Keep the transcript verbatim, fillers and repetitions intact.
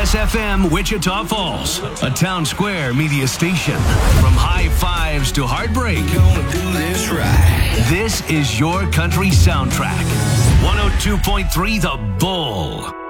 S F M Wichita Falls, a Town Square media station. From high fives to heartbreak, Gonna do this right. this is your country soundtrack. one oh two point three The Bull.